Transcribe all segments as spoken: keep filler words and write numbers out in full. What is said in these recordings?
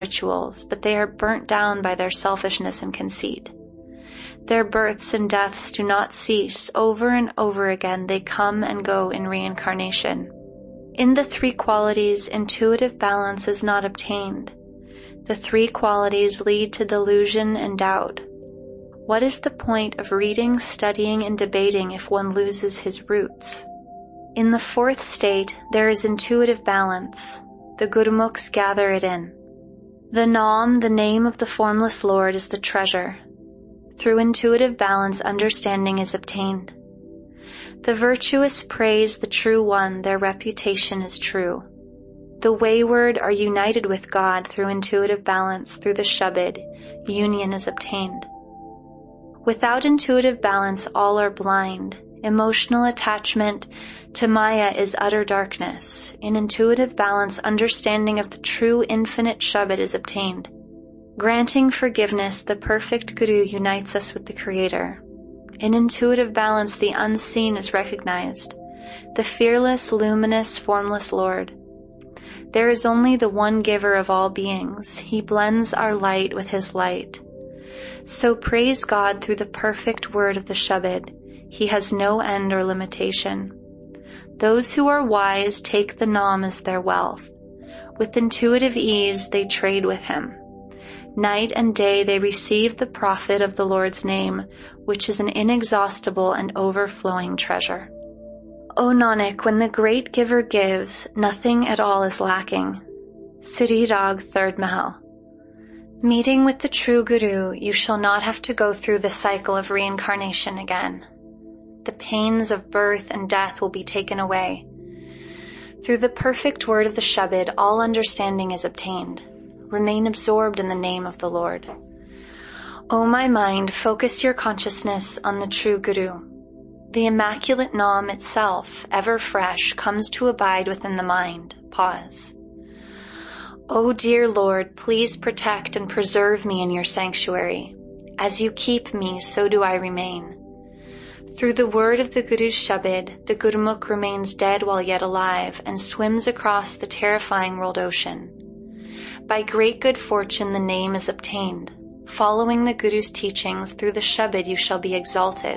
rituals, but they are burnt down by their selfishness and conceit. Their births and deaths do not cease. Over and over again they come and go in reincarnation. In the three qualities, intuitive balance is not obtained. The three qualities lead to delusion and doubt. What is the point of reading, studying, and debating if one loses his roots? In the fourth state, there is intuitive balance. The Gurmukhs gather it in. The Nam, the name of the formless Lord, is the treasure. Through intuitive balance, understanding is obtained. The virtuous praise the True One, their reputation is true. The wayward are united with God through intuitive balance. Through the Shabad, union is obtained. Without intuitive balance, all are blind. Emotional attachment to Maya is utter darkness. In intuitive balance, understanding of the true infinite Shabad is obtained. Granting forgiveness, the perfect Guru unites us with the Creator. In intuitive balance, the unseen is recognized, the fearless, luminous, formless Lord. There is only the one giver of all beings. He blends our light with His light. So praise God through the perfect word of the Shabad. He has no end or limitation. Those who are wise take the Nam as their wealth. With intuitive ease, they trade with Him. Night and day they receive the profit of the Lord's name, which is an inexhaustible and overflowing treasure. O Nanak, when the great giver gives, nothing at all is lacking. Sri Rag, third Mahal. Meeting with the true Guru, you shall not have to go through the cycle of reincarnation again. The pains of birth and death will be taken away. Through the perfect word of the Shabad, all understanding is obtained. Remain absorbed in the name of the Lord. O my mind, focus your consciousness on the true Guru. The immaculate Nam itself, ever fresh, comes to abide within the mind. Pause. O dear Lord, please protect and preserve me in your sanctuary. As you keep me, so do I remain. Through the word of the Guru's Shabad, the Gurmukh remains dead while yet alive and swims across the terrifying world ocean. By great good fortune the name is obtained. Following the Guru's teachings, through the Shabad you shall be exalted.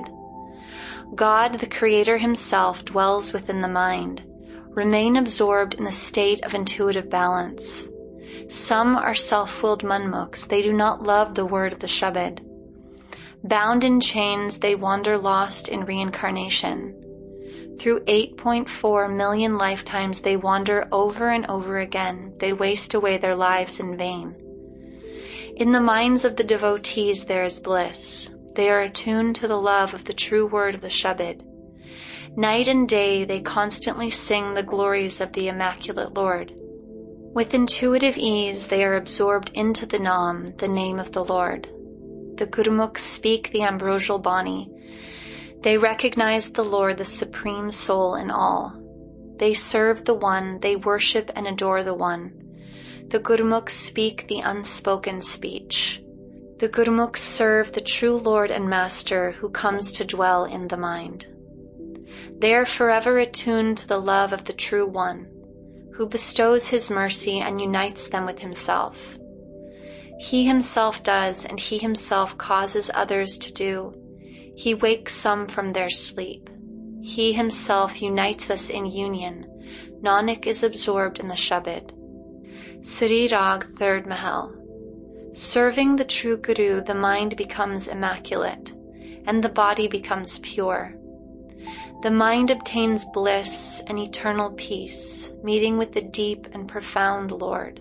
God, the Creator Himself, dwells within the mind. Remain absorbed in the state of intuitive balance. Some are self-willed manmukhs. They do not love the word of the Shabad. Bound in chains, they wander lost in reincarnation. Through eight point four million lifetimes, they wander over and over again. They waste away their lives in vain. In the minds of the devotees there is bliss. They are attuned to the love of the true word of the Shabad. Night and day they constantly sing the glories of the Immaculate Lord. With intuitive ease they are absorbed into the Nam, the name of the Lord. The Gurmukhs speak the ambrosial Bani. They recognize the Lord, the supreme soul in all. They serve the One, they worship and adore the One. The Gurmukhs speak the unspoken speech. The Gurmukhs serve the true Lord and Master who comes to dwell in the mind. They are forever attuned to the love of the True One, who bestows His mercy and unites them with Himself. He Himself does, and He Himself causes others to do. He wakes some from their sleep. He Himself unites us in union. Nanak is absorbed in the Shabad. Sri Rag, third Mahal. Serving the true Guru, the mind becomes immaculate, and the body becomes pure. The mind obtains bliss and eternal peace, meeting with the deep and profound Lord.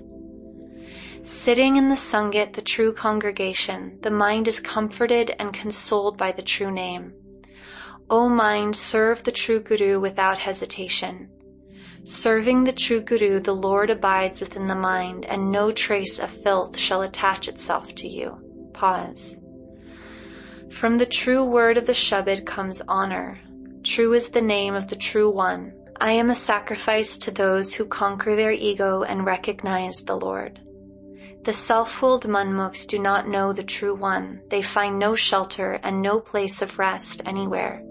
Sitting in the Sangat, the true congregation, the mind is comforted and consoled by the true name. O mind, serve the true Guru without hesitation. Serving the true Guru, the Lord abides within the mind, and no trace of filth shall attach itself to you. Pause. From the true word of the Shabad comes honor. True is the name of the True One. I am a sacrifice to those who conquer their ego and recognize the Lord. The self-willed manmukhs do not know the True One. They find no shelter and no place of rest anywhere.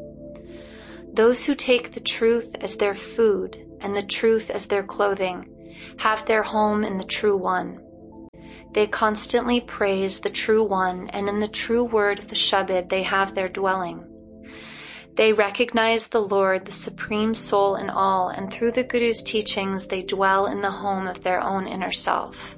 Those who take the truth as their food and the truth as their clothing have their home in the True One. They constantly praise the True One, and in the true word of the Shabad they have their dwelling. They recognize the Lord, the Supreme Soul in all, and through the Guru's teachings they dwell in the home of their own inner self.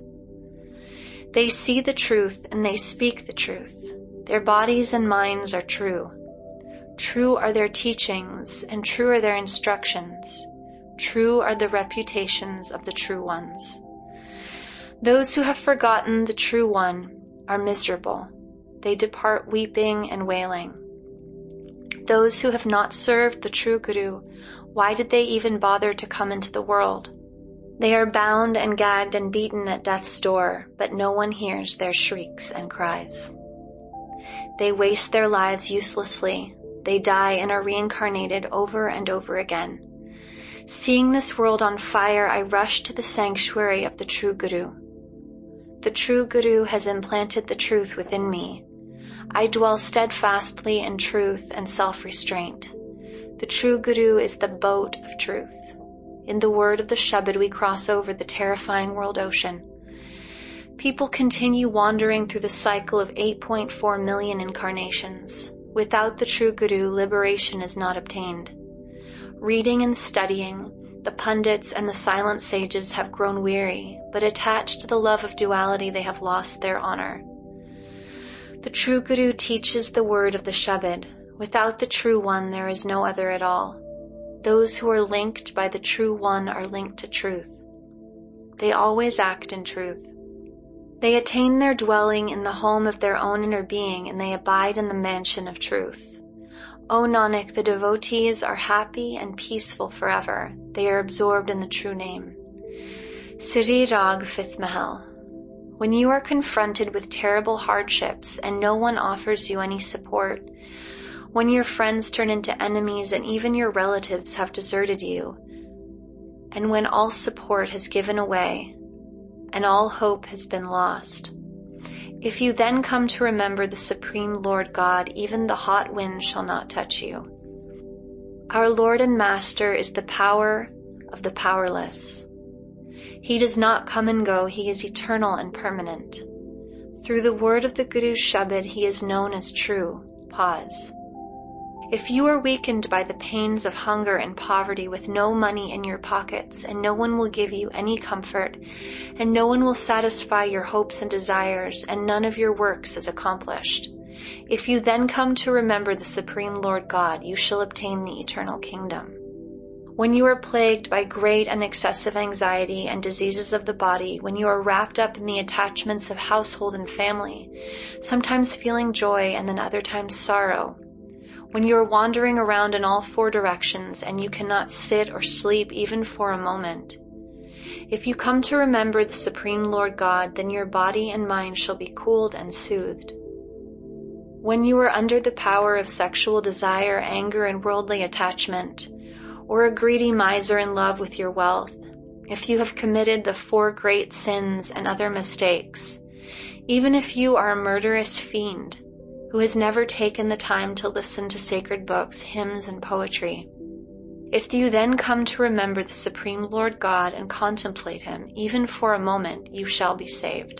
They see the truth and they speak the truth. Their bodies and minds are true. True are their teachings, and true are their instructions. True are the reputations of the true ones. Those who have forgotten the True One are miserable. They depart weeping and wailing. Those who have not served the true Guru, why did they even bother to come into the world? They are bound and gagged and beaten at death's door, but no one hears their shrieks and cries. They waste their lives uselessly. They die and are reincarnated over and over again. Seeing this world on fire, I rush to the sanctuary of the true Guru. The true Guru has implanted the truth within me. I dwell steadfastly in truth and self-restraint. The true Guru is the boat of truth. In the word of the Shabad we cross over the terrifying world ocean. People continue wandering through the cycle of eight point four million incarnations. Without the true Guru, liberation is not obtained. Reading and studying, the pundits and the silent sages have grown weary, but attached to the love of duality they have lost their honor. The true Guru teaches the word of the Shabad. Without the True One, there is no other at all. Those who are linked by the True One are linked to truth. They always act in truth. They attain their dwelling in the home of their own inner being, and they abide in the mansion of truth. O Nanak, the devotees are happy and peaceful forever. They are absorbed in the true name. Sri Rag, fifth Mahal. When you are confronted with terrible hardships and no one offers you any support, when your friends turn into enemies and even your relatives have deserted you, and when all support has given away and all hope has been lost, if you then come to remember the Supreme Lord God, even the hot wind shall not touch you. Our Lord and Master is the power of the powerless. He does not come and go, he is eternal and permanent. Through the word of the Guru's Shabad, he is known as true. Pause. If you are weakened by the pains of hunger and poverty with no money in your pockets, and no one will give you any comfort, and no one will satisfy your hopes and desires, and none of your works is accomplished, if you then come to remember the Supreme Lord God, you shall obtain the eternal kingdom. When you are plagued by great and excessive anxiety and diseases of the body, when you are wrapped up in the attachments of household and family, sometimes feeling joy and then other times sorrow, when you are wandering around in all four directions and you cannot sit or sleep even for a moment, if you come to remember the Supreme Lord God, then your body and mind shall be cooled and soothed. When you are under the power of sexual desire, anger, and worldly attachment, or a greedy miser in love with your wealth, if you have committed the four great sins and other mistakes, even if you are a murderous fiend who has never taken the time to listen to sacred books, hymns, and poetry, if you then come to remember the Supreme Lord God and contemplate him, even for a moment, you shall be saved.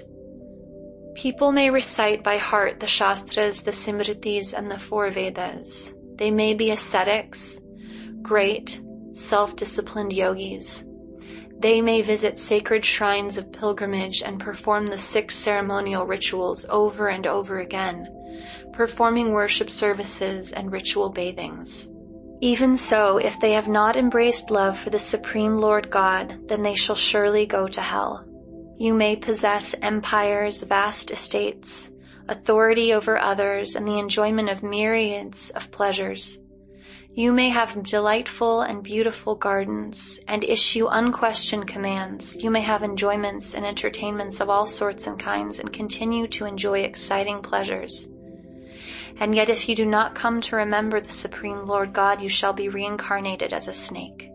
People may recite by heart the Shastras, the Simritis, and the four Vedas. They may be ascetics, great, self-disciplined yogis. They may visit sacred shrines of pilgrimage and perform the six ceremonial rituals over and over again, performing worship services and ritual bathings. Even so, if they have not embraced love for the Supreme Lord God, then they shall surely go to hell. You may possess empires, vast estates, authority over others, and the enjoyment of myriads of pleasures. You may have delightful and beautiful gardens and issue unquestioned commands. You may have enjoyments and entertainments of all sorts and kinds and continue to enjoy exciting pleasures. And yet if you do not come to remember the Supreme Lord God, you shall be reincarnated as a snake.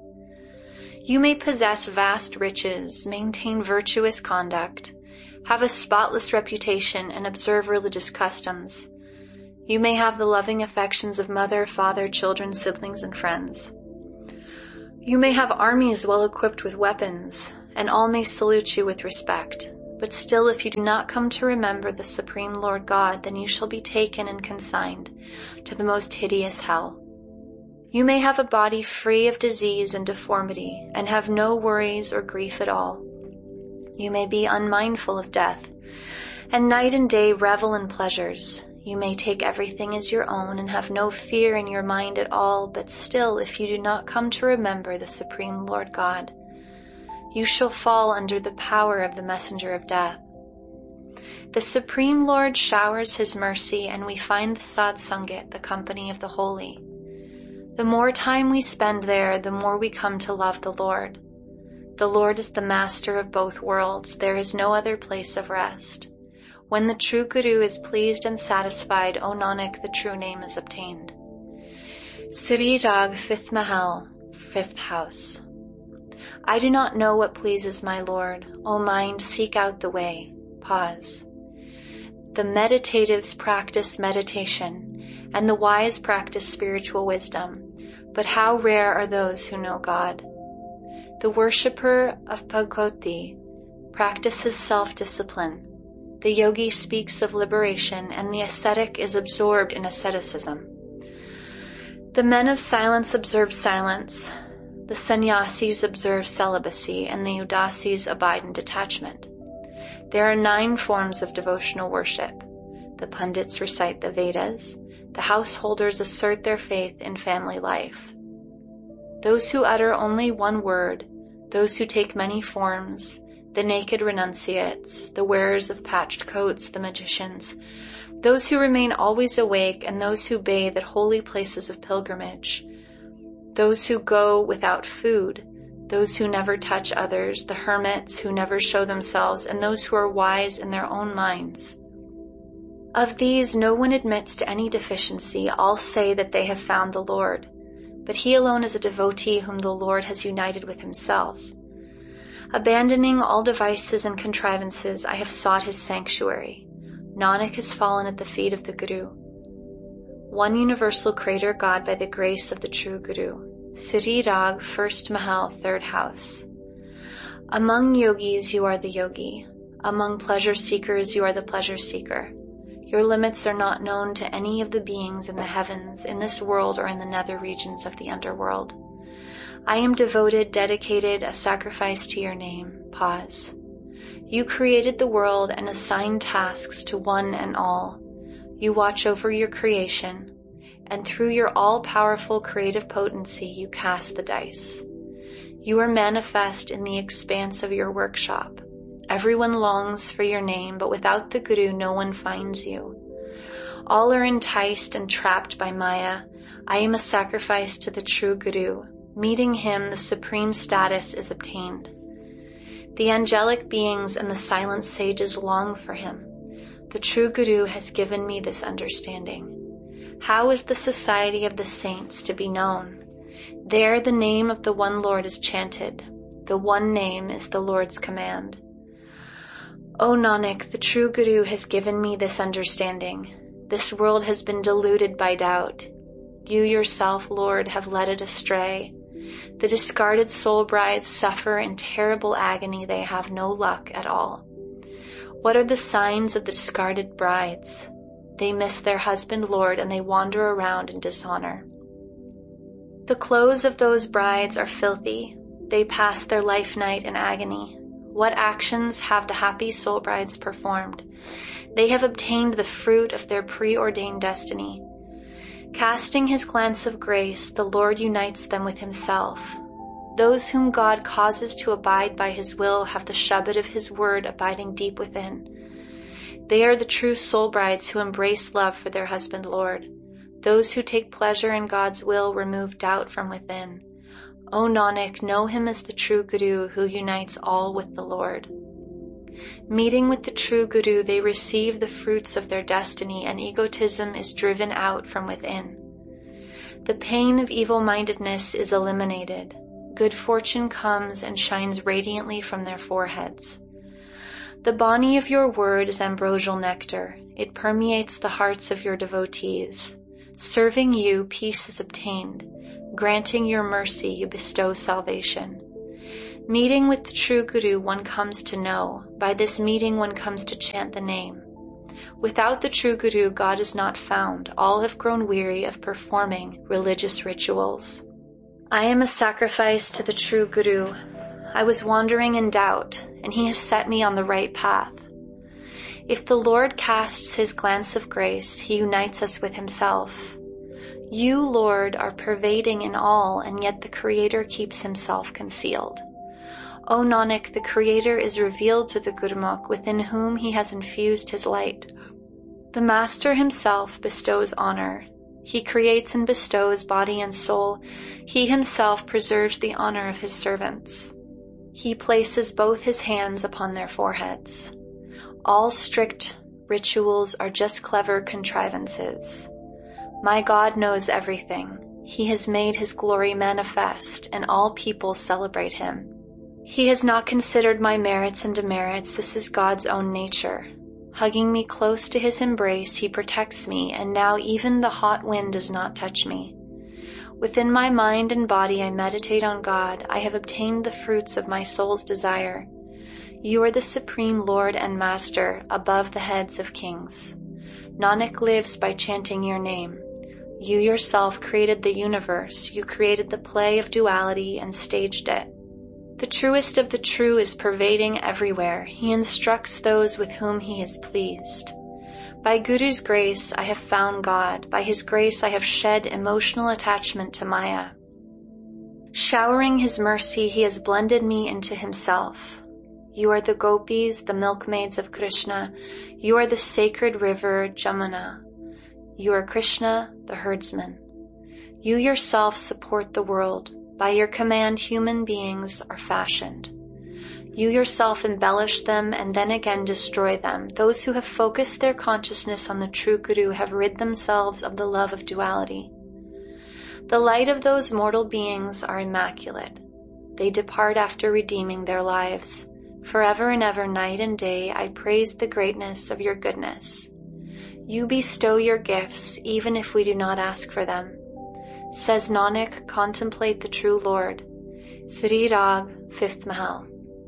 You may possess vast riches, maintain virtuous conduct, have a spotless reputation, and observe religious customs. You may have the loving affections of mother, father, children, siblings, and friends. You may have armies well equipped with weapons, and all may salute you with respect. But still, if you do not come to remember the Supreme Lord God, then you shall be taken and consigned to the most hideous hell. You may have a body free of disease and deformity, and have no worries or grief at all. You may be unmindful of death, and night and day revel in pleasures. You may take everything as your own and have no fear in your mind at all, but still, if you do not come to remember the Supreme Lord God, you shall fall under the power of the messenger of death. The Supreme Lord showers his mercy, and we find the Satsangit, the company of the holy. The more time we spend there, the more we come to love the Lord. The Lord is the master of both worlds. There is no other place of rest. When the true Guru is pleased and satisfied, O Nanak, the true name is obtained. Sri Rag, fifth Mahal, fifth house. I do not know what pleases my Lord. O mind, seek out the way. Pause. The meditatives practice meditation, and the wise practice spiritual wisdom. But how rare are those who know God. The worshipper of Bhagavati practices self-discipline. The yogi speaks of liberation, and the ascetic is absorbed in asceticism. The men of silence observe silence. The sannyasis observe celibacy, and the udasis abide in detachment. There are nine forms of devotional worship. The pundits recite the Vedas. The householders assert their faith in family life. Those who utter only one word, those who take many forms, the naked renunciates, the wearers of patched coats, the magicians, those who remain always awake, and those who bathe at holy places of pilgrimage, those who go without food, those who never touch others, the hermits who never show themselves, and those who are wise in their own minds. Of these no one admits to any deficiency. All say that they have found the Lord, but he alone is a devotee whom the Lord has united with himself. Abandoning all devices and contrivances, I have sought his sanctuary. Nanak has fallen at the feet of the Guru. One universal creator God by the grace of the true Guru. Sri Rag, first Mahal, third house. Among yogis you are the yogi. Among pleasure seekers you are the pleasure seeker. Your limits are not known to any of the beings in the heavens, in this world, or in the nether regions of the underworld. I am devoted, dedicated, a sacrifice to your name. Pause. You created the world and assigned tasks to one and all. You watch over your creation, and through your all-powerful creative potency you cast the dice. You are manifest in the expanse of your workshop. Everyone longs for your name, but without the Guru no one finds you. All are enticed and trapped by Maya. I am a sacrifice to the true Guru. Meeting him, the supreme status is obtained. The angelic beings and the silent sages long for him. The true Guru has given me this understanding. How is the society of the saints to be known? There the name of the one Lord is chanted. The one name is the Lord's command. O Nanak, the true Guru has given me this understanding. This world has been deluded by doubt. You yourself, Lord, have led it astray. The discarded soul brides suffer in terrible agony. They have no luck at all. What are the signs of the discarded brides? They miss their husband, Lord, and they wander around in dishonor. The clothes of those brides are filthy. They pass their life night in agony. What actions have the happy soul brides performed? They have obtained the fruit of their preordained destiny. Casting his glance of grace, the Lord unites them with himself. Those whom God causes to abide by his will have the Shabad of his word abiding deep within. They are the true soul brides who embrace love for their husband, Lord. Those who take pleasure in God's will remove doubt from within. O Nanak, know him as the true Guru who unites all with the Lord. Meeting with the true Guru, they receive the fruits of their destiny, and egotism is driven out from within. The pain of evil-mindedness is eliminated. Good fortune comes and shines radiantly from their foreheads. The body of your word is ambrosial nectar. It permeates the hearts of your devotees. Serving you, peace is obtained. Granting your mercy, you bestow salvation. Meeting with the true Guru one comes to know. By this meeting one comes to chant the name. Without the true Guru, God is not found. All have grown weary of performing religious rituals. I am a sacrifice to the true Guru. I was wandering in doubt, and he has set me on the right path. If the Lord casts his glance of grace, he unites us with himself. You, Lord, are pervading in all, and yet the Creator keeps himself concealed. O Nanak, the Creator is revealed to the Gurmukh, within whom he has infused his light. The Master himself bestows honor. He creates and bestows body and soul. He himself preserves the honor of his servants. He places both his hands upon their foreheads. All strict rituals are just clever contrivances. My God knows everything. He has made his glory manifest, and all people celebrate him. He has not considered my merits and demerits. This is God's own nature. Hugging me close to his embrace, he protects me, and now even the hot wind does not touch me. Within my mind and body I meditate on God. I have obtained the fruits of my soul's desire. You are the supreme Lord and Master, above the heads of kings. Nanak lives by chanting your name. You yourself created the universe. You created the play of duality and staged it. The truest of the true is pervading everywhere. He instructs those with whom he is pleased. By Guru's grace, I have found God. By his grace, I have shed emotional attachment to Maya. Showering his mercy, he has blended me into himself. You are the gopis, the milkmaids of Krishna. You are the sacred river, Jamuna. You are Krishna, the herdsman. You yourself support the world. By your command, human beings are fashioned. You yourself embellish them and then again destroy them. Those who have focused their consciousness on the true Guru have rid themselves of the love of duality. The light of those mortal beings are immaculate. They depart after redeeming their lives. Forever and ever, night and day, I praise the greatness of your goodness. You bestow your gifts, even if we do not ask for them. Says Nanak, contemplate the true Lord. Sri Rag, fifth Mahal.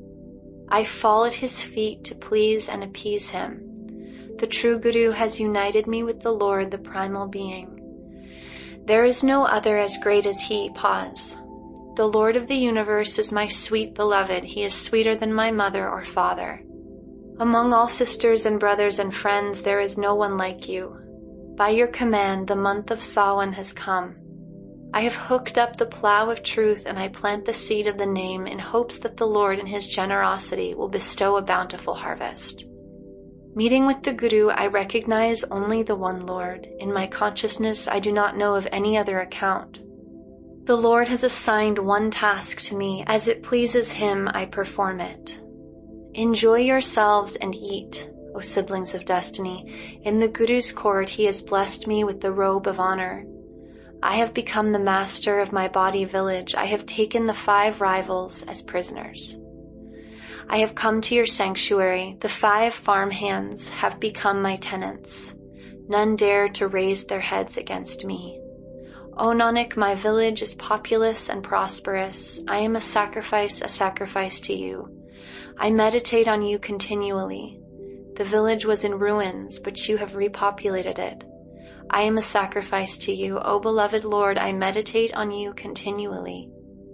I fall at his feet to please and appease him. The true Guru has united me with the Lord, the primal being. There is no other as great as he. Pause. The Lord of the universe is my sweet beloved. He is sweeter than my mother or father. Among all sisters and brothers and friends, there is no one like you. By your command, the month of Sawan has come. I have hooked up the plow of truth, and I plant the seed of the name in hopes that the Lord in his generosity will bestow a bountiful harvest. Meeting with the Guru, I recognize only the one Lord. In my consciousness, I do not know of any other account. The Lord has assigned one task to me. As it pleases him, I perform it. Enjoy yourselves and eat, O siblings of destiny. In the Guru's court, he has blessed me with the robe of honor. I have become the master of my body village. I have taken the five rivals as prisoners. I have come to your sanctuary. The five farmhands have become my tenants. None dare to raise their heads against me. O Nanak, my village is populous and prosperous. I am a sacrifice, a sacrifice to you. I meditate on you continually. The village was in ruins, but you have repopulated it. I am a sacrifice to you. O beloved Lord, I meditate on you continually.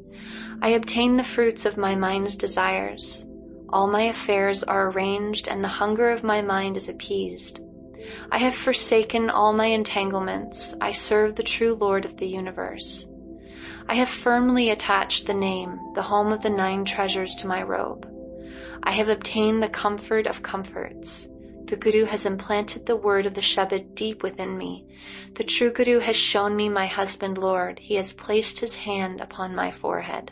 I obtain the fruits of my mind's desires. All my affairs are arranged, and the hunger of my mind is appeased. I have forsaken all my entanglements. I serve the true Lord of the universe. I have firmly attached the name, the home of the nine treasures, to my robe. I have obtained the comfort of comforts. The Guru has implanted the word of the Shabad deep within me. The true Guru has shown me my husband Lord. He has placed his hand upon my forehead.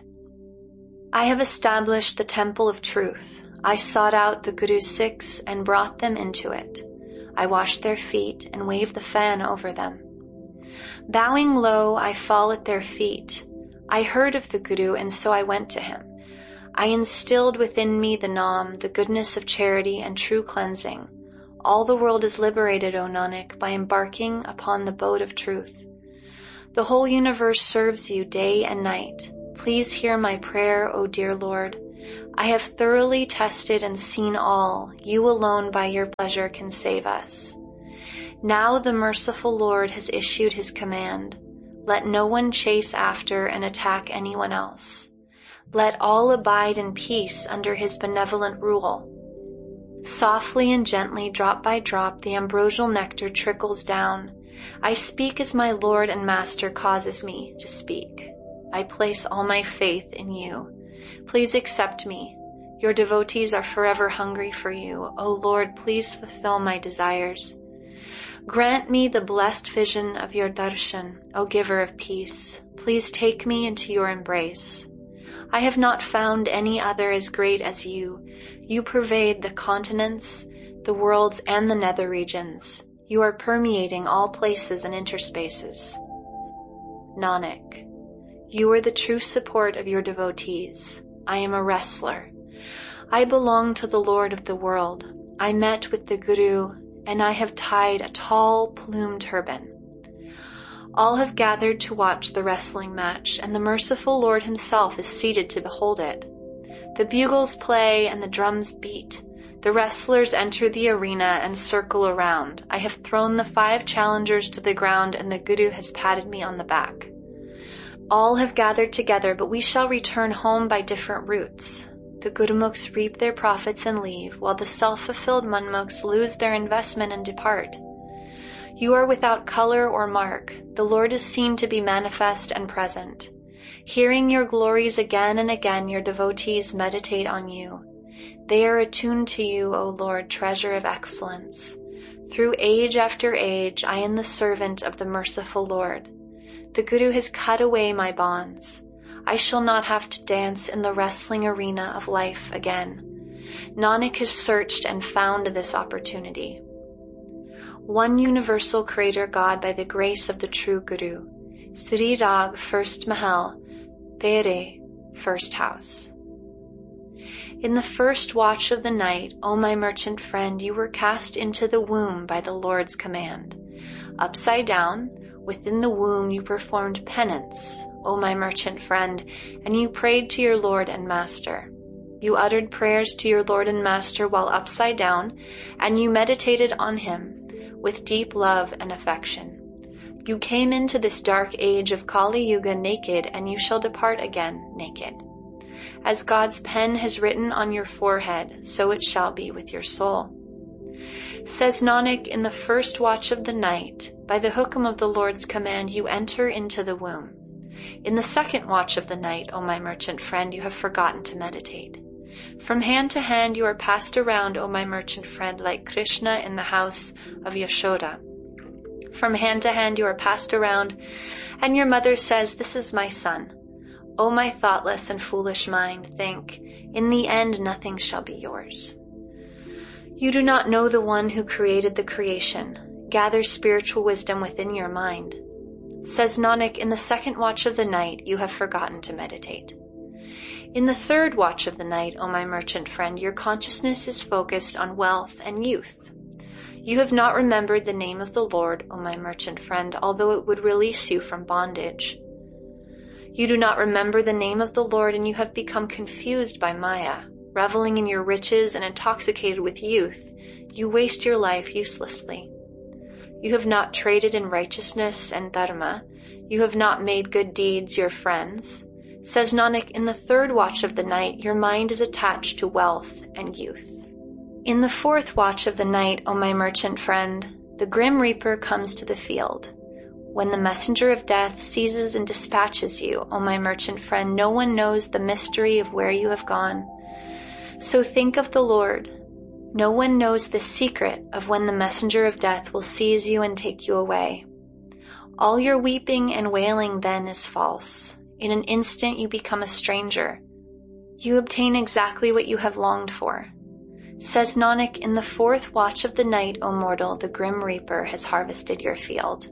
I have established the temple of truth. I sought out the Guru's Sikhs and brought them into it. I washed their feet and waved the fan over them. Bowing low, I fall at their feet. I heard of the Guru, and so I went to him. I instilled within me the Nam, the goodness of charity and true cleansing. All the world is liberated, O Nanak, by embarking upon the boat of truth. The whole universe serves you day and night. Please hear my prayer, O dear Lord. I have thoroughly tested and seen all. You alone by your pleasure can save us. Now the merciful Lord has issued his command. Let no one chase after and attack anyone else. Let all abide in peace under his benevolent rule. Softly and gently, drop by drop, the ambrosial nectar trickles down. I speak as my Lord and Master causes me to speak. I place all my faith in you. Please accept me. Your devotees are forever hungry for you. O Lord, please fulfill my desires. Grant me the blessed vision of your darshan, O giver of peace. Please take me into your embrace. I have not found any other as great as you. You pervade the continents, the worlds, and the nether regions. You are permeating all places and interspaces. Nanak, you are the true support of your devotees. I am a wrestler. I belong to the Lord of the world. I met with the Guru, and I have tied a tall plumed turban. All have gathered to watch the wrestling match, and the merciful Lord himself is seated to behold it. The bugles play and the drums beat. The wrestlers enter the arena and circle around. I have thrown the five challengers to the ground, and the Guru has patted me on the back. All have gathered together, but we shall return home by different routes. The Gurmukhs reap their profits and leave, while the self-fulfilled Manmukhs lose their investment and depart. You are without color or mark. The Lord is seen to be manifest and present. Hearing your glories again and again, your devotees meditate on you. They are attuned to you, O Lord, treasure of excellence. Through age after age, I am the servant of the merciful Lord. The Guru has cut away my bonds. I shall not have to dance in the wrestling arena of life again. Nanak has searched and found this opportunity. One universal creator God by the grace of the true Guru. Sri Rag, first Mahal, Pere, first house. In the first watch of the night, O my merchant friend, you were cast into the womb by the Lord's command. Upside down, within the womb you performed penance, O my merchant friend, and you prayed to your Lord and Master. You uttered prayers to your Lord and Master while upside down, and you meditated on him with deep love and affection. You came into this dark age of Kali Yuga naked, and you shall depart again naked. As God's pen has written on your forehead, so it shall be with your soul. Says Nanak, in the first watch of the night, by the hukum of the Lord's command, you enter into the womb. In the second watch of the night, O my merchant friend, you have forgotten to meditate. From hand to hand you are passed around, O my merchant friend, like Krishna in the house of Yashoda. From hand to hand you are passed around, and your mother says, "This is my son." O my thoughtless and foolish mind, think, in the end nothing shall be yours. You do not know the one who created the creation. Gather spiritual wisdom within your mind. Says Nanak, in the second watch of the night you have forgotten to meditate. In the third watch of the night, O my merchant friend, your consciousness is focused on wealth and youth. You have not remembered the name of the Lord, O my merchant friend, although it would release you from bondage. You do not remember the name of the Lord, and you have become confused by Maya. Reveling in your riches and intoxicated with youth, you waste your life uselessly. You have not traded in righteousness and dharma. You have not made good deeds your friends. Says Nanak, in the third watch of the night, your mind is attached to wealth and youth. In the fourth watch of the night, O my merchant friend, the grim reaper comes to the field. When the messenger of death seizes and dispatches you, O my merchant friend, no one knows the mystery of where you have gone. So think of the Lord. No one knows the secret of when the messenger of death will seize you and take you away. All your weeping and wailing then is false. In an instant you become a stranger. You obtain exactly what you have longed for. Says Nanak, in the fourth watch of the night, O mortal, the grim reaper has harvested your field.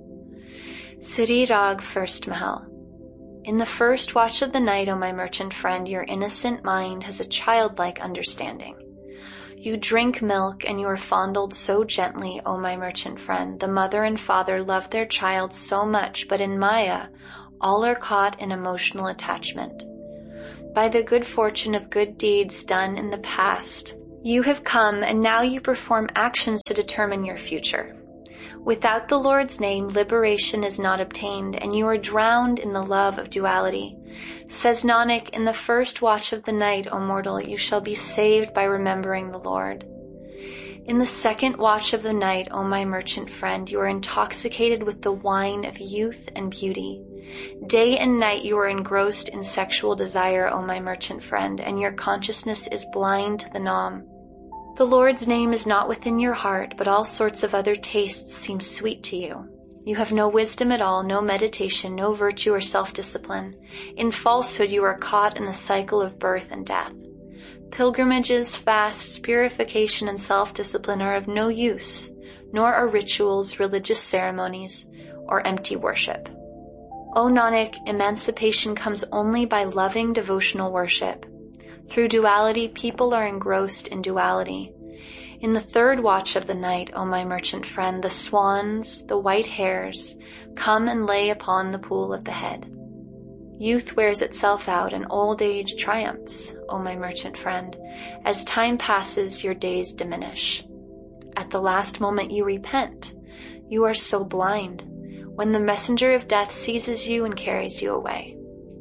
Sri Rag, first Mahal. In the first watch of the night, O my merchant friend, your innocent mind has a childlike understanding. You drink milk and you are fondled so gently, O my merchant friend. The mother and father love their child so much, but in Maya, all are caught in emotional attachment. by the good fortune of good deeds done in the past. You have come, and now you perform actions to determine your future. Without the Lord's name, liberation is not obtained, and you are drowned in the love of duality. Says Nanak, in the first watch of the night, O mortal, you shall be saved by remembering the Lord. In the second watch of the night, O my merchant friend, you are intoxicated with the wine of youth and beauty. Day and night you are engrossed in sexual desire, O my merchant friend, and your consciousness is blind to the Nam. The Lord's name is not within your heart, but all sorts of other tastes seem sweet to you. You have no wisdom at all, no meditation, no virtue or self-discipline. In falsehood you are caught in the cycle of birth and death. Pilgrimages, fasts, purification, and self-discipline are of no use, nor are rituals, religious ceremonies, or empty worship. O Nanak, emancipation comes only by loving devotional worship. Through duality, people are engrossed in duality. In the third watch of the night, O my merchant friend, the swans, the white hares, come and lay upon the pool of the head. Youth wears itself out and old age triumphs, O my merchant friend. As time passes, your days diminish. At the last moment you repent. You are so blind. When the messenger of death seizes you and carries you away.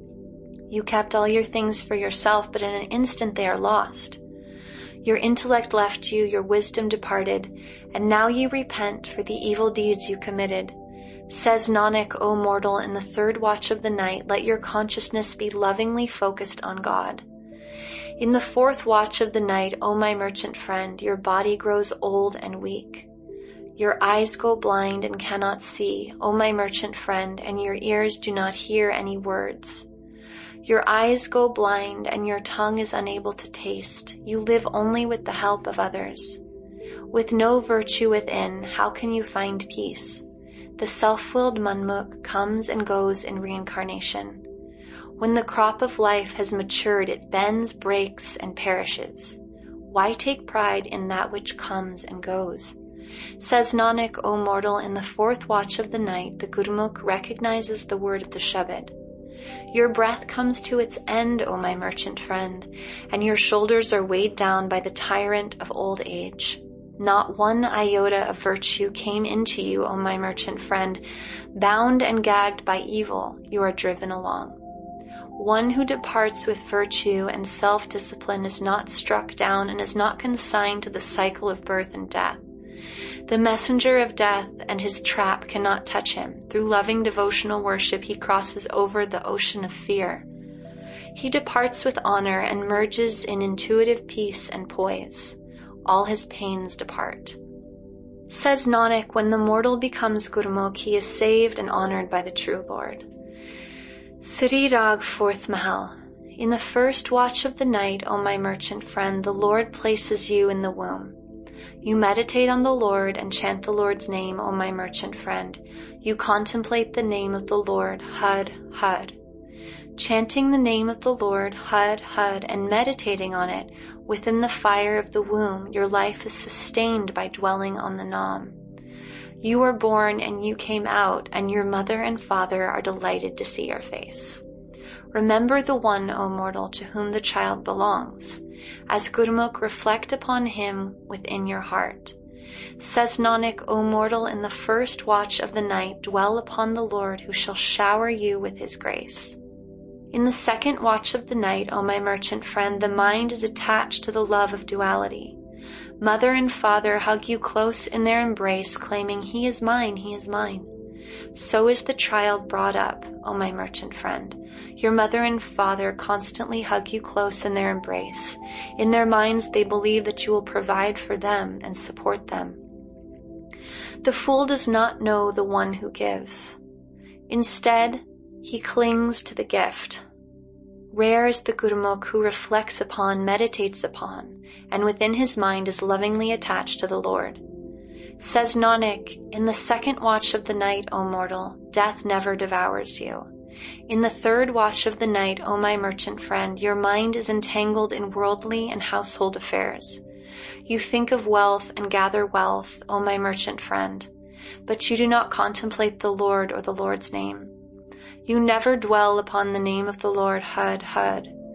You kept all your things for yourself, but in an instant they are lost. Your intellect left you, your wisdom departed, and now you repent for the evil deeds you committed. Says Nanak, O mortal, in the third watch of the night, let your consciousness be lovingly focused on God. In the fourth watch of the night, O my merchant friend, your body grows old and weak. Your eyes go blind and cannot see, O my merchant friend, and your ears do not hear any words. Your eyes go blind and your tongue is unable to taste. You live only with the help of others. With no virtue within, how can you find peace? The self-willed Manmukh comes and goes in reincarnation. When the crop of life has matured, it bends, breaks, and perishes. Why take pride in that which comes and goes? Says Nanak, O mortal, in the fourth watch of the night, the Gurmukh recognizes the word of the Shabad. Your breath comes to its end, O my merchant friend, and your shoulders are weighed down by the tyrant of old age. Not one iota of virtue came into you, O my merchant friend. Bound and gagged by evil, you are driven along. One who departs with virtue and self-discipline is not struck down and is not consigned to the cycle of birth and death. The messenger of death and his trap cannot touch him. Through loving devotional worship, he crosses over the ocean of fear. He departs with honor and merges in intuitive peace and poise. All his pains depart. Says Nanak, when the mortal becomes Gurmukh, he is saved and honored by the true Lord. Sri Rag, fourth Mahal. In the first watch of the night, O my merchant friend, the Lord places you in the womb. You meditate on the Lord and chant the Lord's name, O my merchant friend. You contemplate the name of the Lord, Hud, Hud. Chanting the name of the Lord, Hud, Hud, and meditating on it within the fire of the womb, your life is sustained by dwelling on the Nam. You were born and you came out, and your mother and father are delighted to see your face. Remember the one, O mortal, to whom the child belongs. As Gurmukh, reflect upon him within your heart. Says Nanak, O mortal, in the first watch of the night, dwell upon the Lord, who shall shower you with his grace. In the second watch of the night, O my merchant friend, the mind is attached to the love of duality. Mother and father hug you close in their embrace, claiming, he is mine, he is mine. So is the child brought up, O my merchant friend. Your mother and father constantly hug you close in their embrace. In their minds they believe that you will provide for them and support them. The fool does not know the one who gives. Instead, he clings to the gift. Rare is the Gurmukh who reflects upon, meditates upon, and within his mind is lovingly attached to the Lord. Says Nanak, in the second watch of the night, O mortal, death never devours you. In the third watch of the night, O my merchant friend, your mind is entangled in worldly and household affairs. You think of wealth and gather wealth, O my merchant friend, but you do not contemplate the Lord or the Lord's name. You never dwell upon the name of the Lord, Hud, Hud.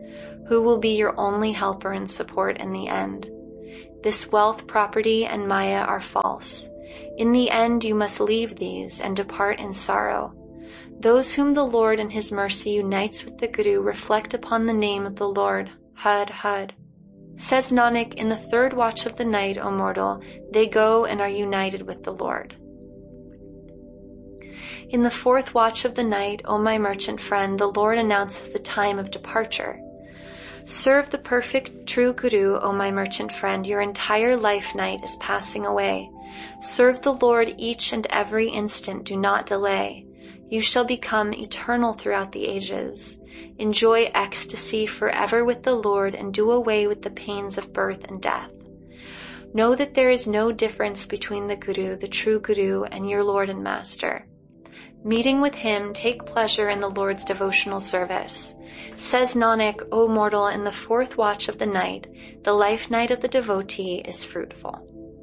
who will be your only helper and support in the end. This wealth, property, and Maya are false. In the end you must leave these and depart in sorrow. Those whom the Lord in his mercy unites with the Guru reflect upon the name of the Lord, Had Had. Says Nanak, in the third watch of the night, O mortal, they go and are united with the Lord. In the fourth watch of the night, O my merchant friend, the Lord announces the time of departure. Serve the perfect true Guru, O my merchant friend, your entire life night is passing away. Serve the Lord each and every instant, do not delay. You shall become eternal throughout the ages. Enjoy ecstasy forever with the Lord and do away with the pains of birth and death. Know that there is no difference between the Guru, the true Guru, and your Lord and Master. Meeting with him, take pleasure in the Lord's devotional service. Says Nanak, O mortal, in the fourth watch of the night, the life night of the devotee is fruitful.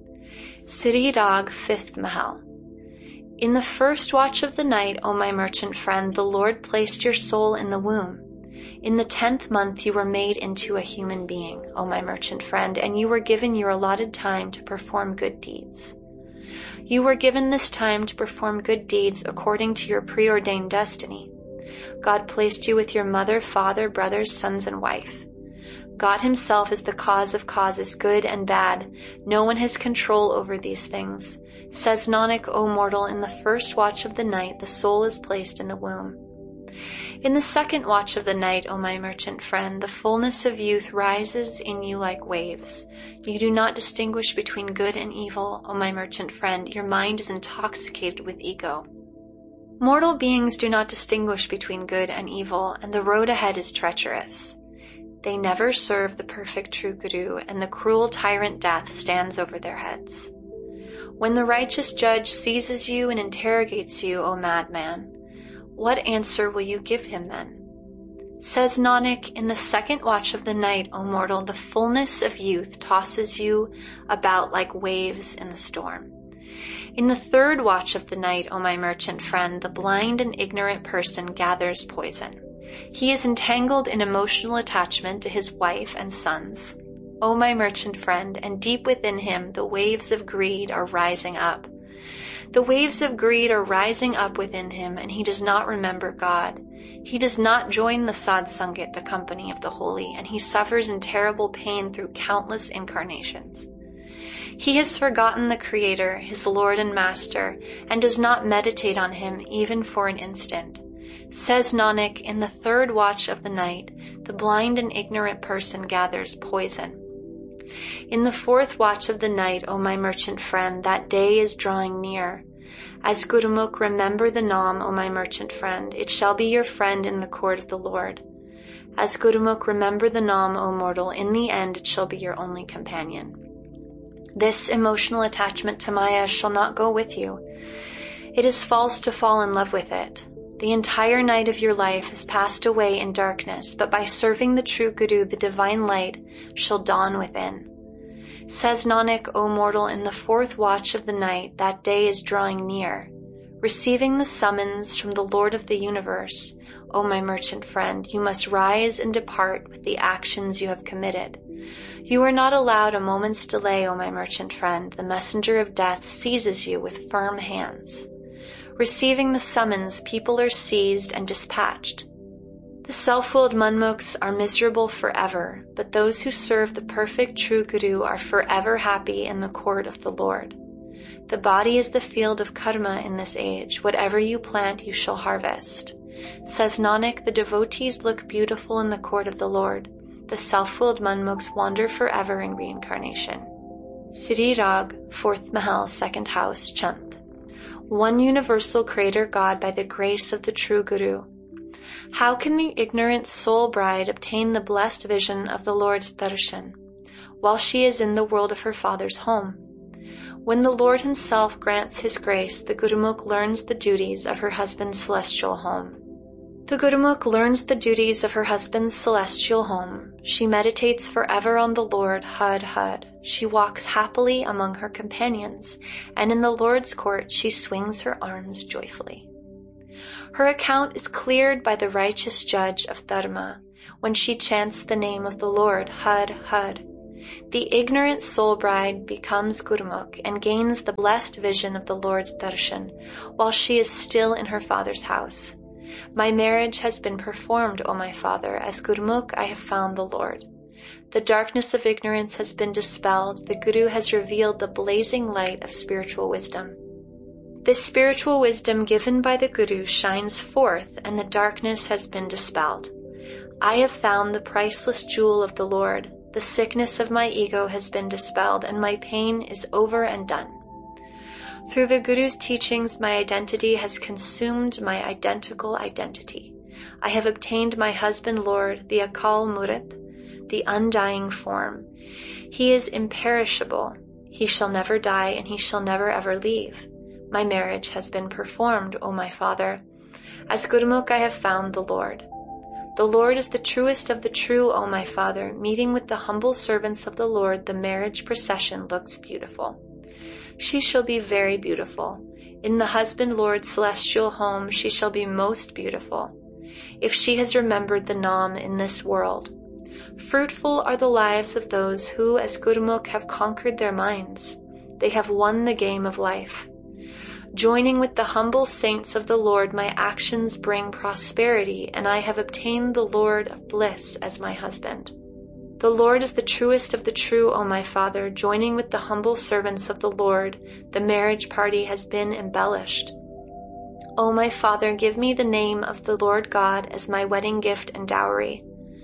Siddhi Rag, fifth Mahal. In the first watch of the night, O my merchant friend, the Lord placed your soul in the womb. In the tenth month you were made into a human being, O my merchant friend, and you were given your allotted time to perform good deeds. You were given this time to perform good deeds according to your preordained destiny. God placed you with your mother, father, brothers, sons, and wife. God himself is the cause of causes, good and bad. No one has control over these things. Says Nanak, O mortal, in the first watch of the night, the soul is placed in the womb. In the second watch of the night, O my merchant friend, the fullness of youth rises in you like waves. You do not distinguish between good and evil, O my merchant friend. Your mind is intoxicated with ego. Mortal beings do not distinguish between good and evil, and the road ahead is treacherous. They never serve the perfect true Guru, and the cruel tyrant death stands over their heads. When the righteous judge seizes you and interrogates you, O madman, what answer will you give him then? Says Nanak, in the second watch of the night, O mortal, the fullness of youth tosses you about like waves in the storm. In the third watch of the night, O my merchant friend, the blind and ignorant person gathers poison. He is entangled in emotional attachment to his wife and sons. O my merchant friend, and deep within him the waves of greed are rising up. The waves of greed are rising up within him, and he does not remember God. He does not join the Sad Sangat, the company of the holy, and he suffers in terrible pain through countless incarnations. He has forgotten the Creator, his Lord and Master, and does not meditate on him even for an instant. Says Nanak, in the third watch of the night, the blind and ignorant person gathers poison. In the fourth watch of the night, O my merchant friend, that day is drawing near. As Gurumukh, remember the Naam, O my merchant friend, it shall be your friend in the court of the Lord. As Gurumukh, remember the Naam, O mortal, in the end it shall be your only companion. This emotional attachment to Maya shall not go with you. It is false to fall in love with it. The entire night of your life has passed away in darkness, but by serving the true Guru, the divine light shall dawn within. Says Nanak, O mortal, in the fourth watch of the night, that day is drawing near. Receiving the summons from the Lord of the universe, O my merchant friend, you must rise and depart with the actions you have committed. You are not allowed a moment's delay, O my merchant friend. The messenger of death seizes you with firm hands. Receiving the summons, people are seized and dispatched. The self-willed Manmukhs are miserable forever, but those who serve the perfect true Guru are forever happy in the court of the Lord. The body is the field of karma in this age. Whatever you plant, you shall harvest. Says Nanak, the devotees look beautiful in the court of the Lord. The self-willed Manmukhs wander forever in reincarnation. Siddhi Rag, fourth Mahal, second house, Chant. One universal Creator God by the grace of the true Guru. How can the ignorant soul bride obtain the blessed vision of the Lord's darshan while she is in the world of her father's home? When the Lord himself grants his grace, the Gurumukh learns the duties of her husband's celestial home. The Gurumukh learns the duties of her husband's celestial home. She meditates forever on the Lord, Had Had. She walks happily among her companions, and in the Lord's court she swings her arms joyfully. Her account is cleared by the righteous judge of Dharma. when she chants the name of the Lord, Har Har. The ignorant soul bride becomes Gurmukh and gains the blessed vision of the Lord's darshan while she is still in her father's house. My marriage has been performed, O my father. As Gurmukh I have found the Lord. The darkness of ignorance has been dispelled. The Guru has revealed the blazing light of spiritual wisdom. This spiritual wisdom given by the Guru shines forth, and the darkness has been dispelled. I have found the priceless jewel of the Lord. The sickness of my ego has been dispelled, and my pain is over and done. Through the Guru's teachings, my identity has consumed my identical identity. I have obtained my husband Lord, the Akal Murat, the undying form. He is imperishable. He shall never die, and he shall never ever leave. My marriage has been performed, O my father. As Gurmukh I have found the Lord. The Lord is the truest of the true, O my father. Meeting with the humble servants of the Lord, the marriage procession looks beautiful. She shall be very beautiful. In the husband Lord's celestial home, she shall be most beautiful, if she has remembered the Nam in this world. Fruitful are the lives of those who, as Gurmukh, have conquered their minds. They have won the game of life. Joining with the humble saints of the Lord, my actions bring prosperity, and I have obtained the Lord of bliss as my husband. The Lord is the truest of the true, O my father. Joining with the humble servants of the Lord, the marriage party has been embellished. O my father, give me the name of the Lord God as my wedding gift and dowry.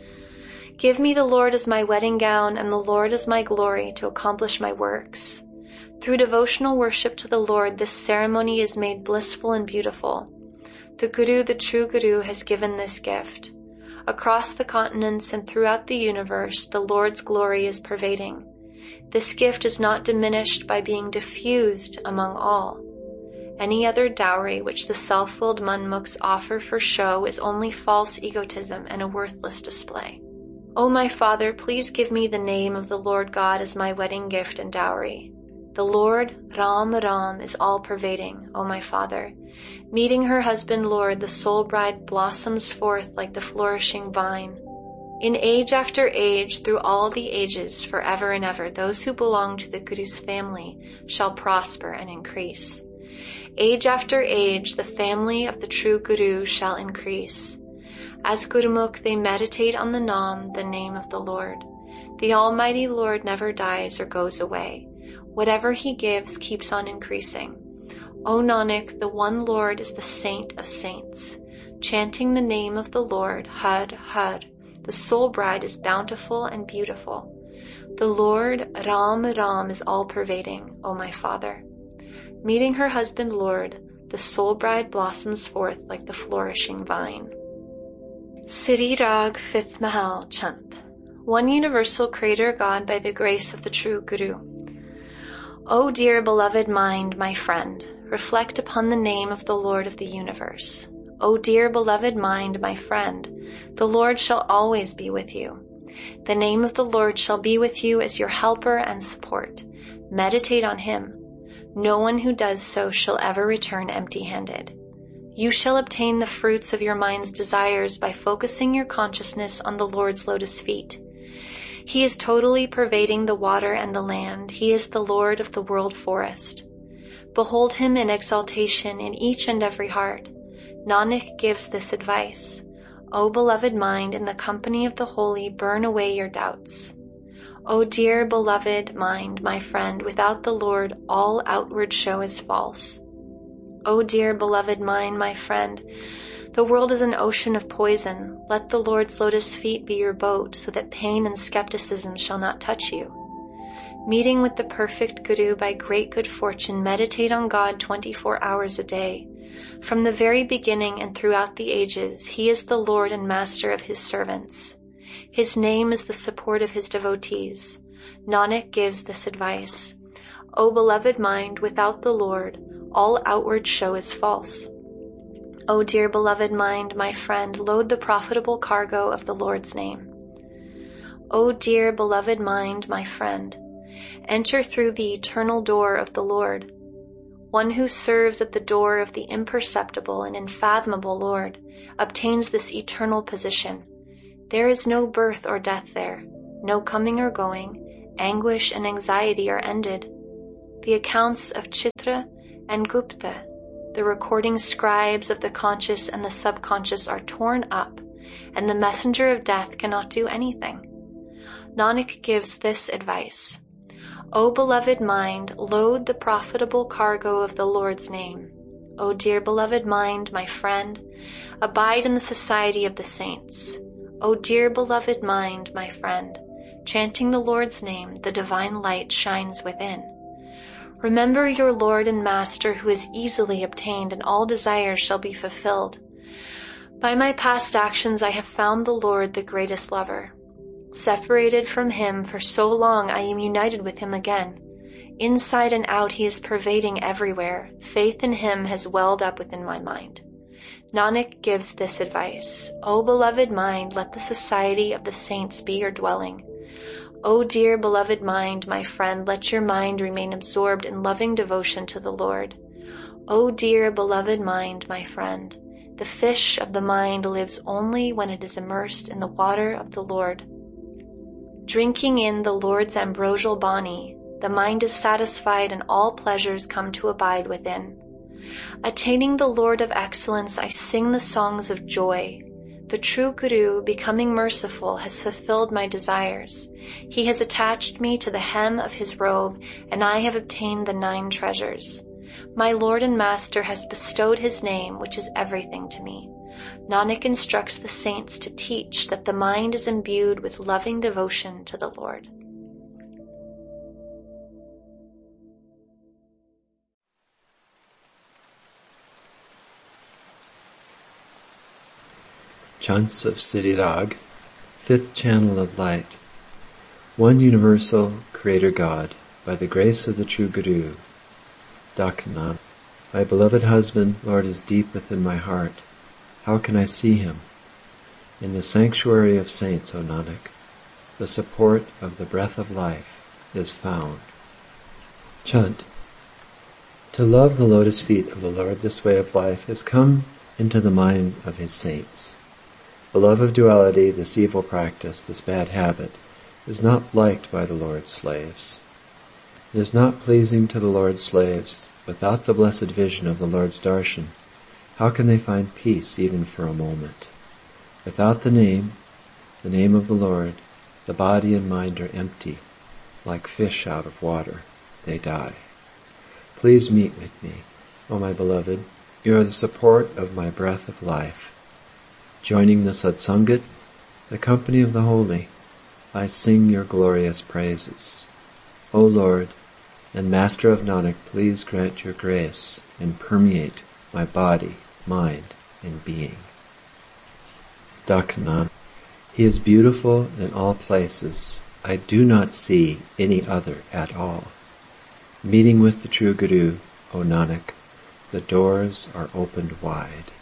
Give me the Lord as my wedding gown and the Lord as my glory to accomplish my works. Through devotional worship to the Lord, this ceremony is made blissful and beautiful. The Guru, the true Guru, has given this gift. Across the continents and throughout the universe, the Lord's glory is pervading. This gift is not diminished by being diffused among all. Any other dowry which the self-willed Manmukhs offer for show is only false egotism and a worthless display. O my father, please give me the name of the Lord God as my wedding gift and dowry. The Lord, Ram Ram, is all-pervading, O my father. Meeting her husband Lord, the soul bride blossoms forth like the flourishing vine. In age after age, through all the ages, forever and ever, those who belong to the Guru's family shall prosper and increase. Age after age, the family of the true Guru shall increase. As Gurmukh, they meditate on the Nam, the name of the Lord. The Almighty Lord never dies or goes away. Whatever he gives keeps on increasing. O Nanak, the one Lord is the saint of saints. Chanting the name of the Lord, Har Har, the soul bride is bountiful and beautiful. The Lord, Ram Ram, is all-pervading, O my father. Meeting her husband Lord, the soul bride blossoms forth like the flourishing vine. Siddhi Rag, fifth Mahal, Chant. One universal creator God by the grace of the true Guru. O dear beloved mind, my friend, reflect upon the name of the Lord of the universe. O dear beloved mind, my friend, the Lord shall always be with you. The name of the Lord shall be with you as your helper and support. Meditate on him. No one who does so shall ever return empty-handed. You shall obtain the fruits of your mind's desires by focusing your consciousness on the Lord's lotus feet. He is totally pervading the water and the land. He is the Lord of the world forest. Behold him in exaltation in each and every heart. Nanak gives this advice. O beloved mind, in the company of the holy, burn away your doubts. O dear beloved mind, my friend, without the Lord, all outward show is false. O dear beloved mind, my friend, the world is an ocean of poison. Let the Lord's lotus feet be your boat, so that pain and skepticism shall not touch you. Meeting with the perfect Guru by great good fortune, meditate on God twenty-four hours a day. From the very beginning and throughout the ages, he is the Lord and Master of his servants. His name is the support of his devotees. Nanak gives this advice. O beloved mind, without the Lord, all outward show is false. O dear beloved mind, my friend, load the profitable cargo of the Lord's name. O dear beloved mind, my friend, enter through the eternal door of the Lord. One who serves at the door of the imperceptible and unfathomable Lord obtains this eternal position. There is no birth or death there, no coming or going. Anguish and anxiety are ended. The accounts of Chitra and Gupta, the recording scribes of the conscious and the subconscious, are torn up, and the messenger of death cannot do anything. Nanak gives this advice: O beloved mind, load the profitable cargo of the Lord's name. O dear beloved mind, my friend, abide in the society of the saints. O dear beloved mind, my friend, chanting the Lord's name, the divine light shines within. Remember your Lord and Master, who is easily obtained, and all desires shall be fulfilled. By my past actions I have found the Lord, the greatest lover. Separated from him for so long, I am united with him again. Inside and out he is pervading everywhere. Faith in him has welled up within my mind. Nanak gives this advice: O beloved mind, let the society of the saints be your dwelling. O dear beloved mind, my friend, let your mind remain absorbed in loving devotion to the Lord. O dear beloved mind, my friend, the fish of the mind lives only when it is immersed in the water of the Lord. Drinking in the Lord's ambrosial bani, the mind is satisfied and all pleasures come to abide within. Attaining the Lord of excellence, I sing the songs of joy. The true Guru, becoming merciful, has fulfilled my desires. He has attached me to the hem of his robe, and I have obtained the nine treasures. My Lord and Master has bestowed his name, which is everything to me. Nanak instructs the saints to teach that the mind is imbued with loving devotion to the Lord. Chants of Siddhi Rag, fifth channel of light. One universal Creator God, by the grace of the true Guru. Dakhanan. My beloved husband, Lord, is deep within my heart. How can I see him? In the sanctuary of saints, O Nanak, the support of the breath of life is found. Chant. To love the lotus feet of the Lord, this way of life, has come into the minds of his saints. The love of duality, this evil practice, this bad habit, is not liked by the Lord's slaves. It is not pleasing to the Lord's slaves. Without the blessed vision of the Lord's darshan, how can they find peace even for a moment? Without the name, the name of the Lord, the body and mind are empty. Like fish out of water, they die. Please meet with me, O my beloved. You are the support of my breath of life. Joining the Satsangat, the company of the holy, I sing your glorious praises. O Lord and Master of Nanak, please grant your grace and permeate my body, mind, and being. Dakhanan. He is beautiful in all places. I do not see any other at all. Meeting with the true Guru, O Nanak, the doors are opened wide.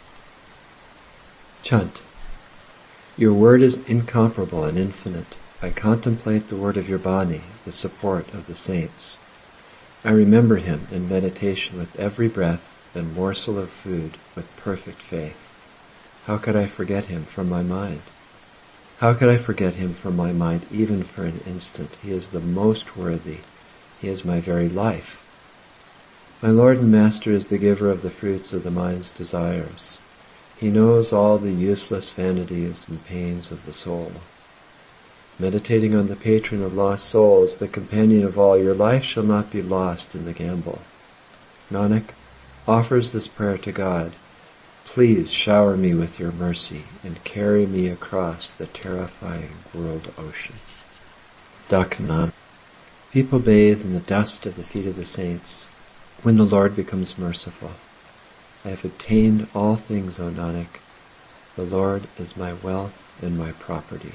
Chant. Your word is incomparable and infinite. I contemplate the word of your Bani, the support of the saints. I remember him in meditation with every breath and morsel of food with perfect faith. How could I forget him from my mind? How could I forget him from my mind even for an instant? He is the most worthy. He is my very life. My Lord and Master is the giver of the fruits of the mind's desires. He knows all the useless vanities and pains of the soul. Meditating on the patron of lost souls, the companion of all, your life shall not be lost in the gamble. Nanak offers this prayer to God. Please shower me with your mercy and carry me across the terrifying world ocean. Dakhanan. People bathe in the dust of the feet of the saints when the Lord becomes merciful. I have obtained all things, O Nanak. The Lord is my wealth and my property.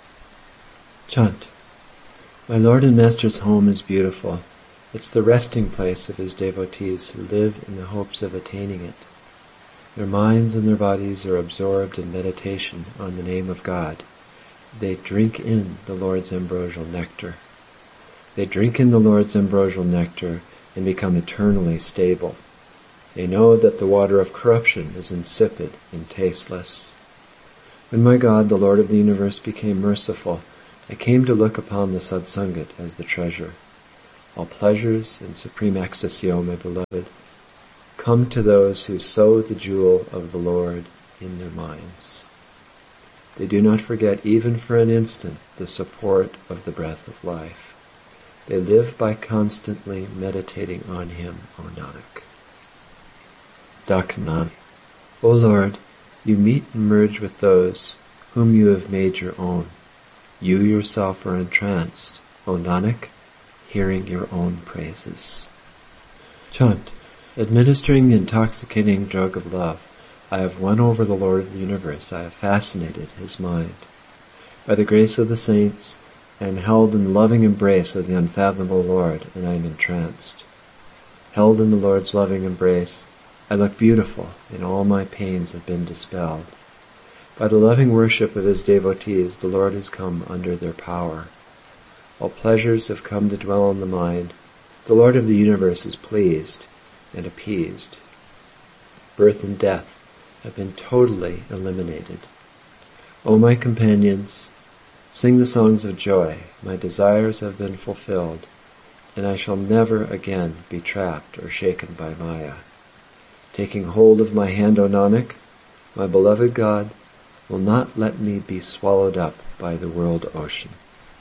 Chant. My Lord and Master's home is beautiful. It's the resting place of his devotees who live in the hopes of attaining it. Their minds and their bodies are absorbed in meditation on the name of God. They drink in the Lord's ambrosial nectar. They drink in the Lord's ambrosial nectar and become eternally stable. They know that the water of corruption is insipid and tasteless. When my God, the Lord of the universe, became merciful, I came to look upon the Satsangat as the treasure. All pleasures and supreme ecstasy, O my beloved, come to those who sow the jewel of the Lord in their minds. They do not forget even for an instant the support of the breath of life. They live by constantly meditating on Him, O Nanak. Daknam. O Lord, you meet and merge with those whom you have made your own. You yourself are entranced, O Nanak, hearing your own praises. Chant. Administering the intoxicating drug of love, I have won over the Lord of the universe. I have fascinated His mind. By the grace of the saints, I am held in the loving embrace of the unfathomable Lord, and I am entranced. Held in the Lord's loving embrace, I look beautiful, and all my pains have been dispelled. By the loving worship of His devotees, the Lord has come under their power. All pleasures have come to dwell in the mind. The Lord of the universe is pleased and appeased. Birth and death have been totally eliminated. O my companions, sing the songs of joy. My desires have been fulfilled, and I shall never again be trapped or shaken by Maya. Taking hold of my hand, O Nanak, my beloved God will not let me be swallowed up by the world ocean.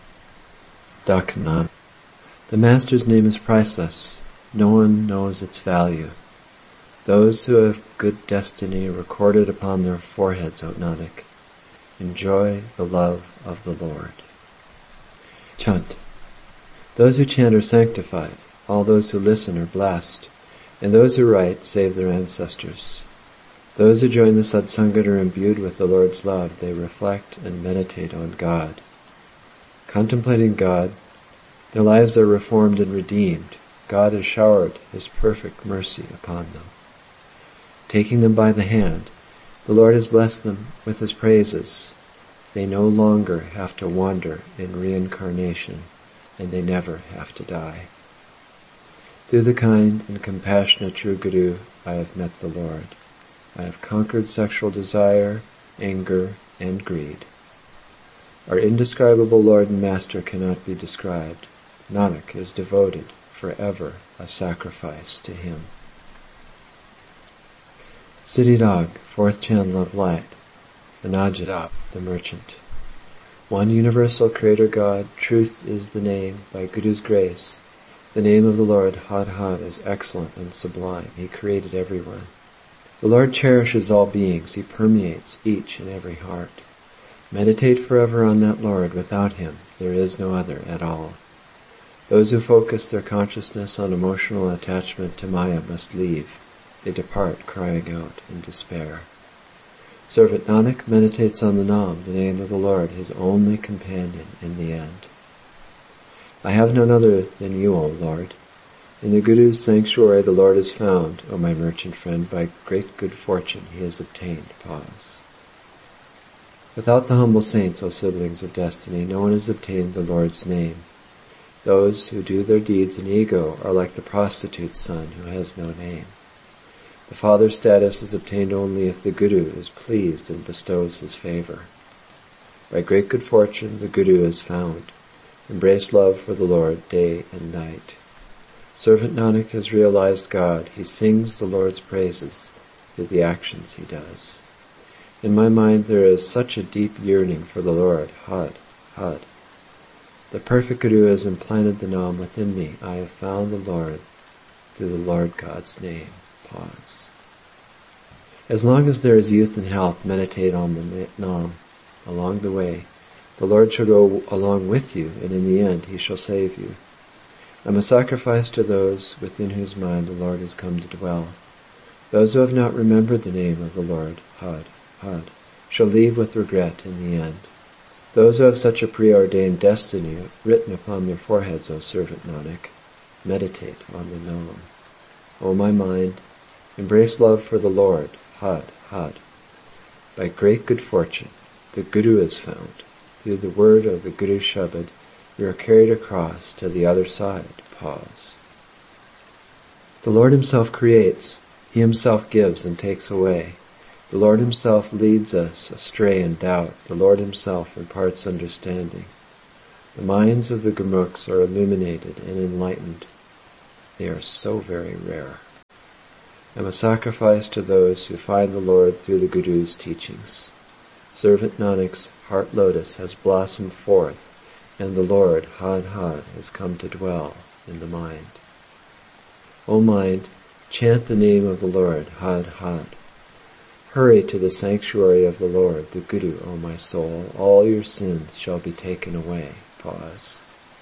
Daknam. The Master's name is priceless. No one knows its value. Those who have good destiny recorded upon their foreheads, O Nanak, enjoy the love of the Lord. Chant. Those who chant are sanctified. All those who listen are blessed. And those who write save their ancestors. Those who join the Satsangat are imbued with the Lord's love. They reflect and meditate on God. Contemplating God, their lives are reformed and redeemed. God has showered His perfect mercy upon them. Taking them by the hand, the Lord has blessed them with His praises. They no longer have to wander in reincarnation, and they never have to die. Through the kind and compassionate true Guru, I have met the Lord. I have conquered sexual desire, anger, and greed. Our indescribable Lord and Master cannot be described. Nanak is devoted forever a sacrifice to Him. Siddhidog, fourth channel of light. Anajadab, the merchant. One universal Creator God, truth is the name, by Guru's grace. The name of the Lord, Had Had, is excellent and sublime. He created everyone. The Lord cherishes all beings. He permeates each and every heart. Meditate forever on that Lord. Without Him, there is no other at all. Those who focus their consciousness on emotional attachment to Maya must leave. They depart crying out in despair. Servant Nanak meditates on the Nam, the name of the Lord, his only companion in the end. I have none other than you, O Lord. In the Guru's sanctuary the Lord is found, O my merchant friend. By great good fortune he has obtained. Pause. Without the humble saints, O siblings of destiny, no one has obtained the Lord's name. Those who do their deeds in ego are like the prostitute's son who has no name. The father's status is obtained only if the Guru is pleased and bestows his favor. By great good fortune the Guru is found. Embrace love for the Lord day and night. Servant Nanak has realized God. He sings the Lord's praises through the actions he does. In my mind there is such a deep yearning for the Lord. Had, Had. The perfect Guru has implanted the Nam within me. I have found the Lord through the Lord God's name. Pause. As long as there is youth and health, meditate on the Nam. Along the way, the Lord shall go along with you, and in the end he shall save you. I am a sacrifice to those within whose mind the Lord has come to dwell. Those who have not remembered the name of the Lord, Had, Had, shall leave with regret in the end. Those who have such a preordained destiny written upon their foreheads, O servant Nanak, meditate on the Nam. O my mind, embrace love for the Lord, Had, Had. By great good fortune, the Guru is found. Through the word of the Guru Shabad, you are carried across to the other side. Pause. The Lord Himself creates. He Himself gives and takes away. The Lord himself leads us astray in doubt. The Lord himself imparts understanding. The minds of the Gurmukhs are illuminated and enlightened. They are so very rare. I am a sacrifice to those who find the Lord through the Guru's teachings. Servant Nanak's heart lotus has blossomed forth, and the Lord, Had Had, has come to dwell in the mind. O mind, chant the name of the Lord, Had Had. Hurry to the sanctuary of the Lord, the Guru, O my soul. All your sins shall be taken away. Pause.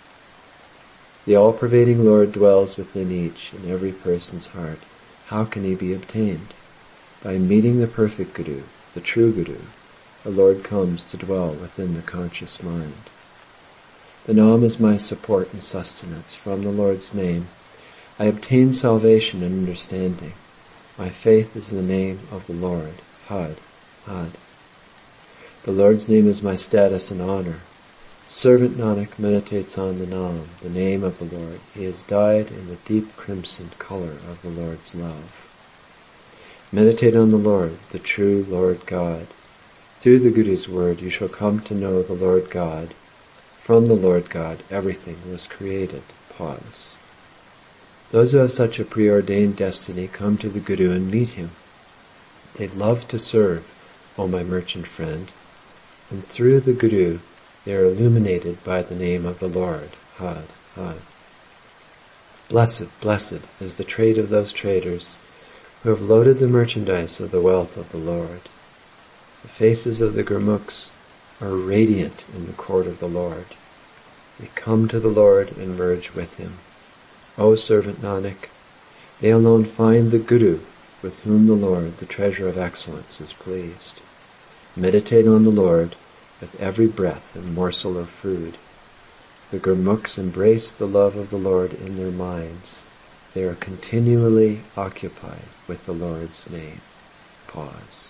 The all-pervading Lord dwells within each and every person's heart. How can he be obtained? By meeting the perfect Guru, the true Guru, the Lord comes to dwell within the conscious mind. The Nam is my support and sustenance. From the Lord's name, I obtain salvation and understanding. My faith is in the name of the Lord, Had, Had. The Lord's name is my status and honor. Servant Nanak meditates on the Nam, the name of the Lord. He is dyed in the deep crimson color of the Lord's love. Meditate on the Lord, the true Lord God. Through the Guru's word you shall come to know the Lord God. From the Lord God everything was created. Pause. Those who have such a preordained destiny come to the Guru and meet him. They love to serve, O my merchant friend, and through the Guru they are illuminated by the name of the Lord, Had, Had. Blessed, blessed is the trade of those traders who have loaded the merchandise of the wealth of the Lord. The faces of the Gurmukhs are radiant in the court of the Lord. They come to the Lord and merge with him. O servant Nanak, they alone find the Guru with whom the Lord, the treasure of excellence, is pleased. Meditate on the Lord with every breath and morsel of food. The Gurmukhs embrace the love of the Lord in their minds. They are continually occupied with the Lord's name. Pause.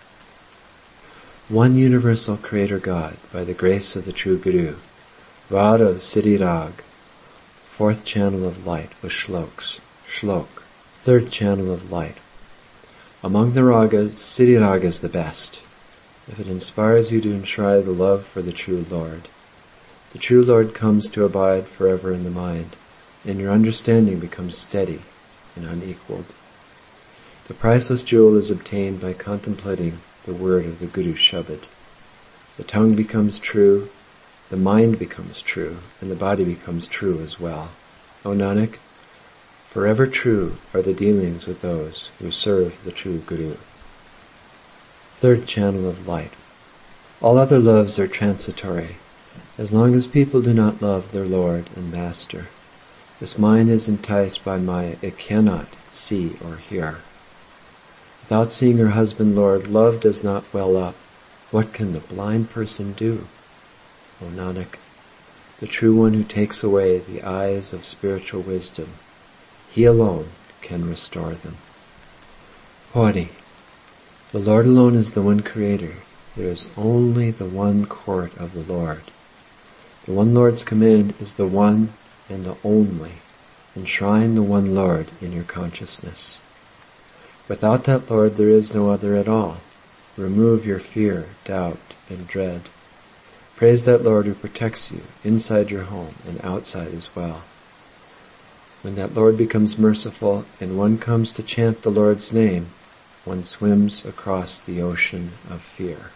One universal Creator God, by the grace of the true Guru, Radha Siddhi Rag, fourth channel of light with shloks. Shlok, third channel of light. Among the ragas, Siddhi Raga is the best. If it inspires you to enshrine the love for the true Lord, the true Lord comes to abide forever in the mind, and your understanding becomes steady and unequaled. The priceless jewel is obtained by contemplating the word of the Guru Shabad. The tongue becomes true, the mind becomes true, and the body becomes true as well. O Nanak, forever true are the dealings with those who serve the true Guru. Third channel of light. All other loves are transitory, as long as people do not love their Lord and Master. This mind is enticed by Maya. It cannot see or hear. Without seeing her husband Lord, love does not well up. What can the blind person do? O Nanak, the true one who takes away the eyes of spiritual wisdom, he alone can restore them. Pauri. The Lord alone is the one Creator. There is only the one court of the Lord. The one Lord's command is the one and the only. Enshrine the one Lord in your consciousness. Without that Lord there is no other at all. Remove your fear, doubt, and dread. Praise that Lord who protects you inside your home and outside as well. When that Lord becomes merciful and one comes to chant the Lord's name, one swims across the ocean of fear.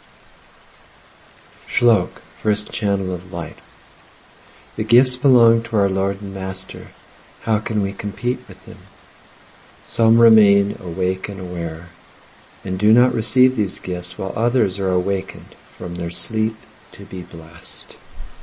Shlok, first channel of light. The gifts belong to our Lord and Master. How can we compete with Him? Some remain awake and aware, and do not receive these gifts, while others are awakened from their sleep to be blessed.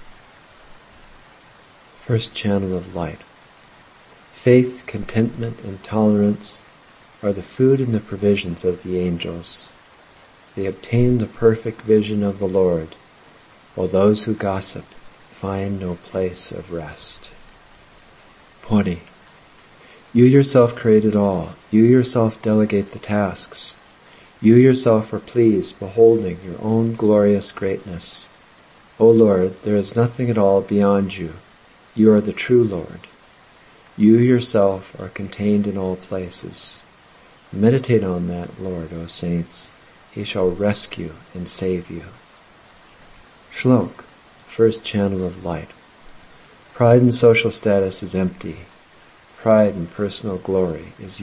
First channel of light. Faith, contentment, and tolerance are the food and the provisions of the angels. They obtain the perfect vision of the Lord, while those who gossip find no place of rest. Pauri. You yourself created all. You yourself delegate the tasks. You yourself are pleased beholding your own glorious greatness. O Lord, there is nothing at all beyond you. You are the true Lord. You yourself are contained in all places. Meditate on that Lord, O saints. He shall rescue and save you. Shlok, first channel of light. Pride in social status is empty. Pride in personal glory is